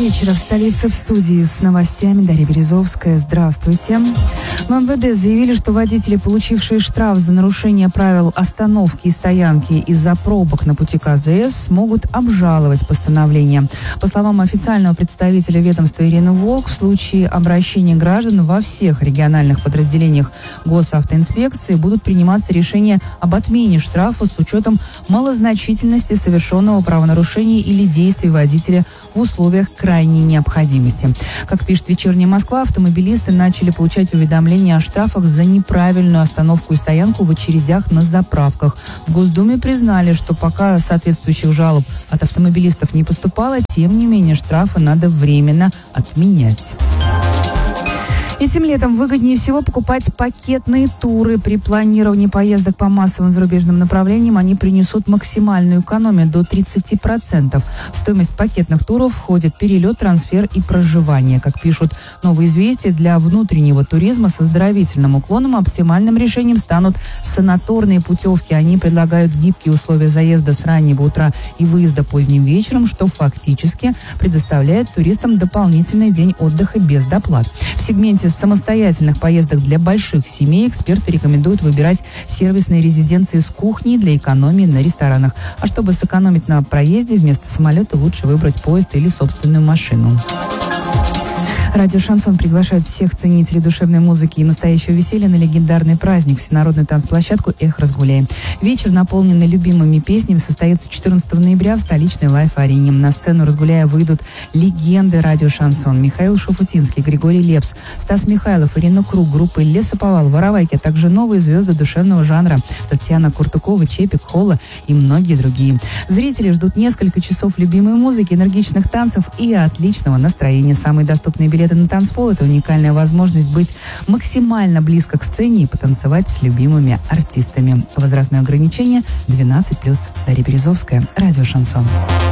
вечера в столице, в студии с новостями Дарья Березовская. Здравствуйте. В МВД заявили, что водители, получившие штраф за нарушение правил остановки и стоянки из-за пробок на пути КЗС, смогут обжаловать постановление. По словам официального представителя ведомства Ирины Волк, в случае обращения граждан во всех региональных подразделениях госавтоинспекции будут приниматься решения об отмене штрафа с учетом малозначительности совершенного правонарушения или действий водителя в условиях крайней необходимости. Как пишет «Вечерняя Москва», автомобилисты начали получать уведомления о штрафах за неправильную остановку и стоянку в очередях на заправках. В Госдуме признали, что пока соответствующих жалоб от автомобилистов не поступало, тем не менее штрафы надо временно отменять. Этим летом выгоднее всего покупать пакетные туры. При планировании поездок по массовым зарубежным направлениям они принесут максимальную экономию до 30%. В стоимость пакетных туров входит перелет, трансфер и проживание. Как пишут «Новые известия», для внутреннего туризма с оздоровительным уклоном оптимальным решением станут санаторные путевки. Они предлагают гибкие условия заезда с раннего утра и выезда поздним вечером, что фактически предоставляет туристам дополнительный день отдыха без доплат. В сегменте самостоятельных поездок для больших семей эксперты рекомендуют выбирать сервисные резиденции с кухней для экономии на ресторанах. А чтобы сэкономить на проезде, вместо самолета лучше выбрать поезд или собственную машину. Радио «Шансон» приглашает всех ценителей душевной музыки и настоящего веселья на легендарный праздник, всенародную танцплощадку «Эх, разгуляй». Вечер, наполненный любимыми песнями, состоится 14 ноября в столичной лайф-арене. На сцену «Разгуляя» выйдут легенды радио «Шансон». Михаил Шуфутинский, Григорий Лепс, Стас Михайлов, Ирина Круг, группы Лесоповал, Воровайки, а также новые звезды душевного жанра Татьяна Куртукова, Чепик, Холла и многие другие. Зрители ждут несколько часов любимой музыки, энергичных танцев и отличного настроения. Самые доступные билеты на танцпол – это уникальная возможность быть максимально близко к сцене и потанцевать с любимыми артистами. Возрастное ограничение 12+. Дарья Березовская, радио «Шансон».